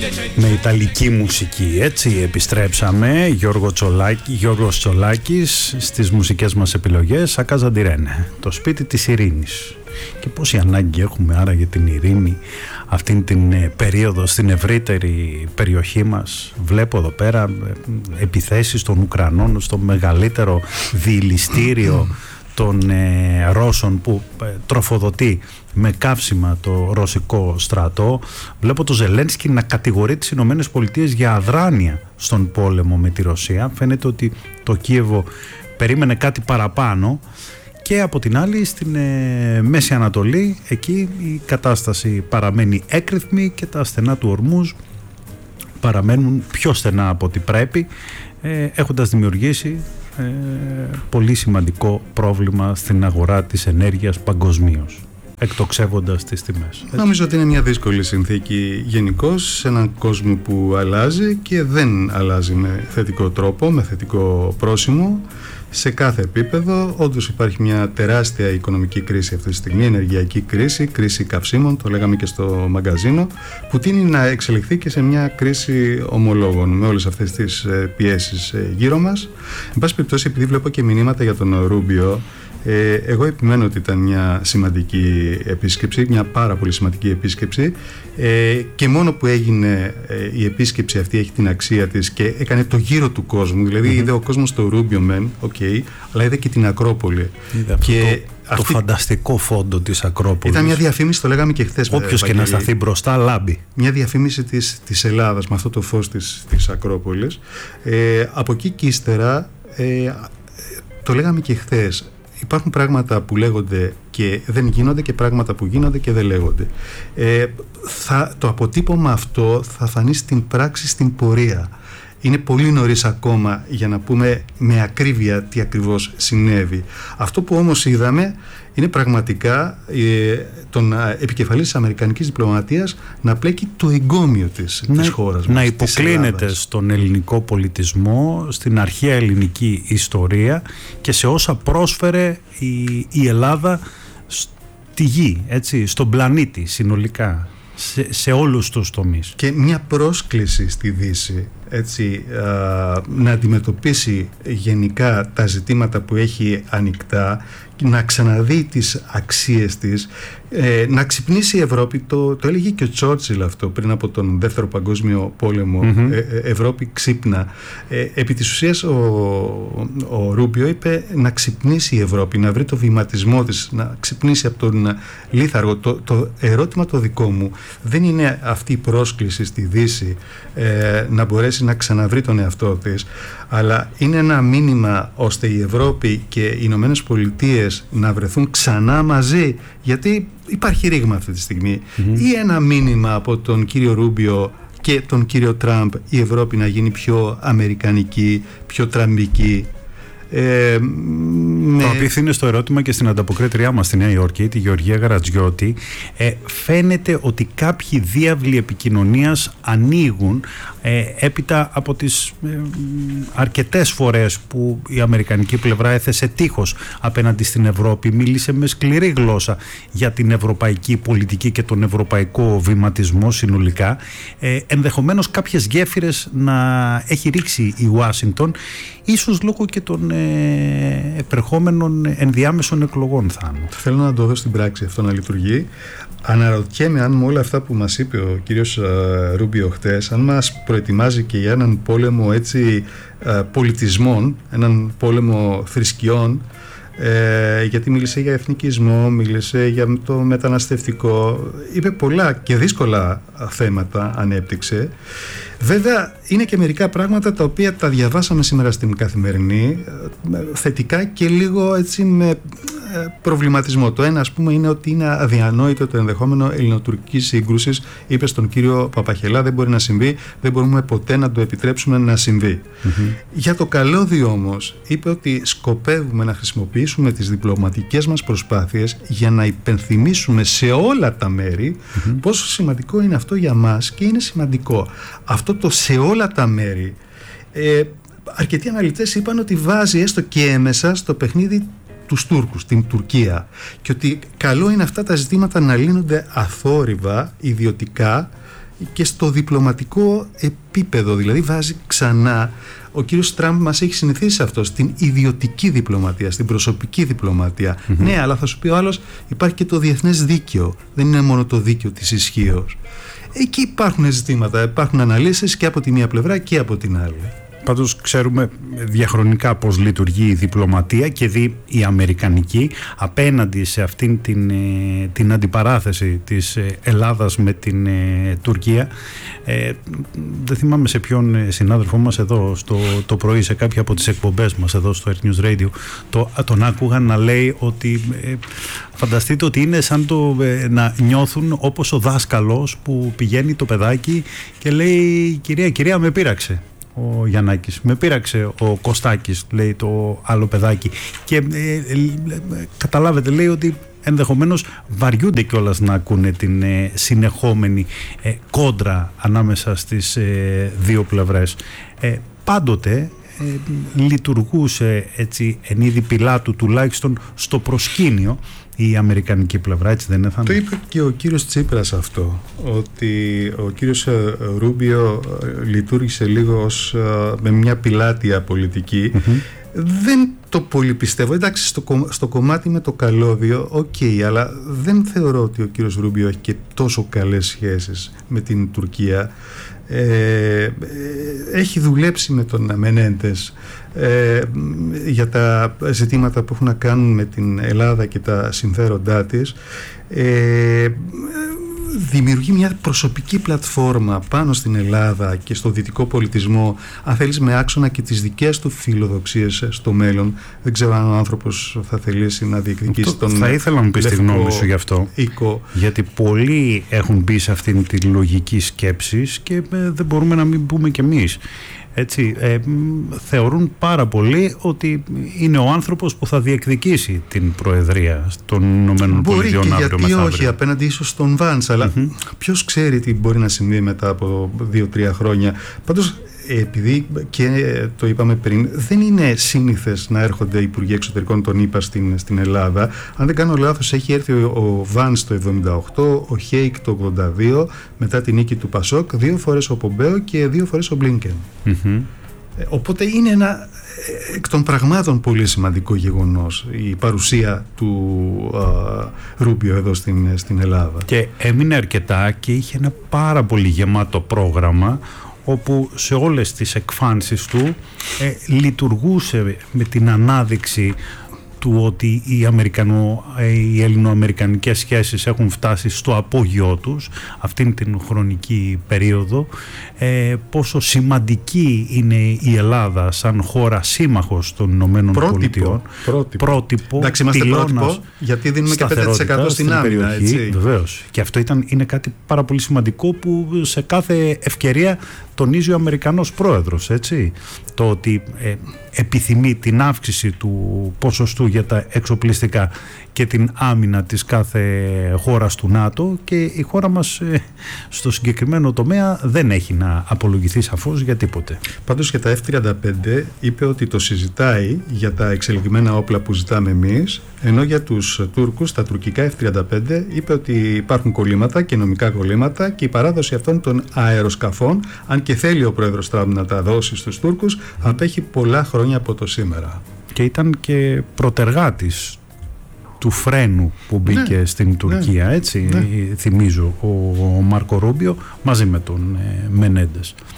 Με ιταλική μουσική, έτσι επιστρέψαμε. Γιώργος Τσολάκης στις μουσικές μας επιλογές. Ακάζα τη Ρένε, το σπίτι της ειρήνης. Και πόση ανάγκη έχουμε άρα για την ειρήνη αυτήν την περίοδο στην ευρύτερη περιοχή μας. Βλέπω εδώ πέρα επιθέσεις των Ουκρανών στο μεγαλύτερο διηλιστήριο των Ρώσων που τροφοδοτεί με καύσιμα το ρωσικό στρατό. Βλέπω το Ζελένσκι να κατηγορεί τις Ηνωμένες Πολιτείες για αδράνεια στον πόλεμο με τη Ρωσία. Φαίνεται ότι το Κίεβο περίμενε κάτι παραπάνω. Και από την άλλη στην Μέση Ανατολή, εκεί η κατάσταση παραμένει έκρηθμη και τα στενά του Ορμούζ παραμένουν πιο στενά από ό,τι πρέπει, έχοντας δημιουργήσει πολύ σημαντικό πρόβλημα στην αγορά της ενέργειας παγκοσμίως, εκτοξεύοντας τις τιμές. Νομίζω ότι είναι μια δύσκολη συνθήκη γενικώς σε έναν κόσμο που αλλάζει και δεν αλλάζει με θετικό τρόπο, με θετικό πρόσημο. Σε κάθε επίπεδο όντως υπάρχει μια τεράστια οικονομική κρίση αυτή τη στιγμή, ενεργειακή κρίση, κρίση καυσίμων, το λέγαμε και στο μαγκαζίνο, που τείνει να εξελιχθεί και σε μια κρίση ομολόγων με όλες αυτές τις πιέσεις γύρω μας. Εν πάση περιπτώσει, επειδή βλέπω και μηνύματα για τον Ρούμπιο, εγώ επιμένω ότι ήταν μια σημαντική επίσκεψη, μια πάρα πολύ σημαντική επίσκεψη, και μόνο που έγινε η επίσκεψη αυτή έχει την αξία της και έκανε το γύρο του κόσμου, δηλαδή είδε ο κόσμος το Ρούμπιο μεν, αλλά είδε και την Ακρόπολη. Και το φανταστικό φόντο της Ακρόπολης. Ήταν μια διαφήμιση, το λέγαμε και χθες. Όποιος και να σταθεί μπροστά λάμπει. Μια διαφήμιση της Ελλάδας με αυτό το φως της Ακρόπολης. Από εκεί και ύστερα, το λέγαμε και χθες, υπάρχουν πράγματα που λέγονται και δεν γίνονται και πράγματα που γίνονται και δεν λέγονται. Το αποτύπωμα αυτό θα φανεί στην πράξη, στην πορεία. Είναι πολύ νωρίς ακόμα για να πούμε με ακρίβεια τι ακριβώς συνέβη. Αυτό που όμως είδαμε είναι πραγματικά τον επικεφαλής της αμερικανικής διπλωματίας να πλέκει το εγκόμιο της χώρας μας. Να υποκλίνεται στον ελληνικό πολιτισμό, στην αρχαία ελληνική ιστορία και σε όσα πρόσφερε η Ελλάδα στη γη, έτσι, στον πλανήτη συνολικά. Σε όλους τους τομείς. Και μια πρόσκληση στη Δύση, έτσι, να αντιμετωπίσει γενικά τα ζητήματα που έχει ανοιχτά, να ξαναδεί τις αξίες της, να ξυπνήσει η Ευρώπη. Το έλεγε και ο Τσόρτσιλ αυτό πριν από τον Δεύτερο Παγκόσμιο Πόλεμο. Ευρώπη ξύπνα. Επί της ουσίας ο Ρούμπιο είπε να ξυπνήσει η Ευρώπη, να βρει το βηματισμό της, να ξυπνήσει από τον λίθαργο. Το ερώτημα το δικό μου δεν είναι αυτή η πρόσκληση στη Δύση να μπορέσει να ξαναβρει τον εαυτό της, αλλά είναι ένα μήνυμα ώστε η Ευρώπη και οι Ηνωμένες Πολιτείες να βρεθούν ξανά μαζί, γιατί υπάρχει ρήγμα αυτή τη στιγμή, ή ένα μήνυμα από τον κύριο Ρούμπιο και τον κύριο Τραμπ η Ευρώπη να γίνει πιο αμερικανική, πιο τραμπική. Το απίθυνε στο ερώτημα και στην ανταποκρίτριά μας στη Νέα Υόρκη, τη Γεωργία Γαρατζιώτη. Φαίνεται ότι κάποιοι διάβλοι επικοινωνίας ανοίγουν έπειτα από τις αρκετές φορές που η αμερικανική πλευρά έθεσε τείχος απέναντι στην Ευρώπη, μίλησε με σκληρή γλώσσα για την ευρωπαϊκή πολιτική και τον ευρωπαϊκό βηματισμό συνολικά. Ενδεχομένως κάποιες γέφυρες να έχει ρίξει η Ουάσιγκτον, ίσως λόγω και των επερχόμενων ενδιάμεσων εκλογών, Θάνο. Θέλω να το δω στην πράξη αυτό να λειτουργεί. Αναρωτιέμαι αν με όλα αυτά που μας είπε ο κύριος Ρούμπιο χτες, αν μας προετοιμάζει και για έναν πόλεμο έτσι πολιτισμών, έναν πόλεμο θρησκειών, γιατί μίλησε για εθνικισμό, μίλησε για το μεταναστευτικό, είπε πολλά και δύσκολα θέματα, ανέπτυξε. Βέβαια είναι και μερικά πράγματα τα οποία τα διαβάσαμε σήμερα στην Καθημερινή, θετικά και λίγο έτσι με προβληματισμό. Το ένα, ας πούμε, είναι ότι είναι αδιανόητο το ενδεχόμενο ελληνοτουρκικής σύγκρουσης. Είπε στον κύριο Παπαχελά, δεν μπορεί να συμβεί, δεν μπορούμε ποτέ να το επιτρέψουμε να συμβεί. Για το καλώδιο όμως είπε ότι σκοπεύουμε να χρησιμοποιήσουμε τις διπλωματικές μας προσπάθειες για να υπενθυμίσουμε σε όλα τα μέρη πόσο σημαντικό είναι αυτό για μας, και είναι σημαντικό. Αυτό το σε όλα τα μέρη, αρκετοί αναλυτές είπαν ότι βάζει έστω και έμεσα στο παιχνίδι τους Τούρκους, την Τουρκία, και ότι καλό είναι αυτά τα ζητήματα να λύνονται αθόρυβα, ιδιωτικά, και στο διπλωματικό επίπεδο, δηλαδή βάζει ξανά. Ο κύριος Τραμπ μας έχει συνηθίσει σε αυτό, στην ιδιωτική διπλωματία, στην προσωπική διπλωματία. Ναι, αλλά θα σου πει ο άλλος, υπάρχει και το διεθνές δίκαιο. Δεν είναι μόνο το δίκαιο της ισχύως. Εκεί υπάρχουν ζητήματα, υπάρχουν αναλύσεις και από τη μία πλευρά και από την άλλη. Πάντως ξέρουμε διαχρονικά πώς λειτουργεί η διπλωματία και δει η αμερικανική απέναντι σε αυτήν την αντιπαράθεση της Ελλάδας με την Τουρκία. Δεν θυμάμαι σε ποιον συνάδελφό μας εδώ το πρωί σε κάποια από τις εκπομπές μας εδώ στο Earth News Radio τον άκουγα να λέει ότι φανταστείτε ότι είναι σαν να νιώθουν όπως ο δάσκαλος που πηγαίνει το παιδάκι και λέει κυρία με πείραξε ο Γιαννάκης, με πείραξε ο Κωστάκης, λέει το άλλο παιδάκι, και καταλάβετε, λέει ότι ενδεχομένως βαριούνται κιόλας να ακούνε την συνεχόμενη κόντρα ανάμεσα στις δύο πλευρές. Πάντοτε λειτουργούσε έτσι εν είδη Πιλάτου, τουλάχιστον στο προσκήνιο, η αμερικανική πλευρά, έτσι δεν είναι, Θάνο? Το είπε και ο κύριος Τσίπρας αυτό, ότι ο κύριος Ρούμπιο λειτουργήσε λίγο με μια πιλάτια πολιτική. Δεν το πολύ πιστεύω. Εντάξει, στο κομμάτι με το καλώδιο, αλλά δεν θεωρώ ότι ο κύριος Ρούμπιο έχει και τόσο καλές σχέσεις με την Τουρκία. Έχει δουλέψει με τον Μενέντες για τα ζητήματα που έχουν να κάνουν με την Ελλάδα και τα συμφέροντά της. Δημιουργεί μια προσωπική πλατφόρμα πάνω στην Ελλάδα και στο δυτικό πολιτισμό, αν θέλεις, με άξονα και τις δικές του φιλοδοξίες στο μέλλον. Δεν ξέρω αν ο άνθρωπος θα θελήσει να διεκδικήσει τον. Θα ήθελα να μου πεις τη γνώμη σου γι' αυτό. Γιατί πολλοί έχουν μπει σε αυτήν τη λογική σκέψη και δεν μπορούμε να μην πούμε κι εμείς. Έτσι, θεωρούν πάρα πολύ ότι είναι ο άνθρωπος που θα διεκδικήσει την Προεδρία των Ηνωμένων Πολιτειών αύριο μεθαύριο. Γιατί όχι, απέναντι ίσως στον Βάνς, αλλά ποιος ξέρει τι μπορεί να συμβεί μετά από 2-3 χρόνια. Πάντως, επειδή και το είπαμε πριν, δεν είναι σύνηθες να έρχονται υπουργοί εξωτερικών των ΗΠΑ στην Ελλάδα. Αν δεν κάνω λάθος, έχει έρθει ο Βάνς το 1978, ο Χέικ το 1982, μετά την νίκη του Πασόκ, 2 φορές ο Πομπέο και 2 φορές ο Μπλίνκεν. Οπότε είναι ένα εκ των πραγμάτων πολύ σημαντικό γεγονός η παρουσία του Ρούμπιο εδώ στην Ελλάδα. Και έμεινε αρκετά και είχε ένα πάρα πολύ γεμάτο πρόγραμμα, όπου σε όλες τις εκφάνσεις του λειτουργούσε με την ανάδειξη του ότι οι ελληνοαμερικανικές σχέσεις έχουν φτάσει στο απόγειό τους αυτήν την χρονική περίοδο, πόσο σημαντική είναι η Ελλάδα σαν χώρα σύμμαχος των Ηνωμένων Πολιτειών. Πρότυπο. Εντάξει, είμαστε πρότυπο, γιατί δίνουμε και 5% στην άμυνα. Βεβαίως. Και αυτό είναι κάτι πάρα πολύ σημαντικό που σε κάθε ευκαιρία τονίζει ο Αμερικανός πρόεδρος, έτσι. Το ότι επιθυμεί την αύξηση του ποσοστού για τα εξοπλιστικά και την άμυνα της κάθε χώρας του ΝΑΤΟ, και η χώρα μας στο συγκεκριμένο τομέα δεν έχει να απολογηθεί σαφώς για τίποτε. Πάντως για τα F-35 είπε ότι το συζητάει για τα εξελιγμένα όπλα που ζητάμε εμείς, ενώ για τους Τούρκους, τα τουρκικά F-35, είπε ότι υπάρχουν κολλήματα και νομικά κολλήματα και η παράδοση αυτών των αεροσκαφών, αν και θέλει ο πρόεδρος Τραμπ να τα δώσει στους Τούρκους, απέχει πολλά χρόνια από το σήμερα. Και ήταν και προτεργάτης του φρένου που μπήκε στην Τουρκία, έτσι, θυμίζω, ο Μάρκο Ρούμπιο μαζί με τον Μενέντες.